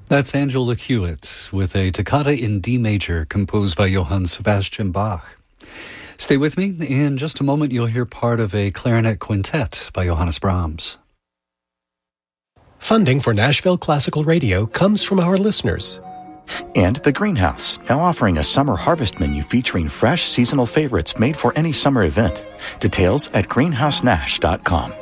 That's Angela Hewitt with a toccata in D major composed by Johann Sebastian Bach. Stay with me. In just a moment, you'll hear part of a clarinet quintet by Johannes Brahms. Funding for Nashville Classical Radio comes from our listeners. And The Greenhouse, now offering a summer harvest menu featuring fresh seasonal favorites made for any summer event. Details at greenhousenash.com.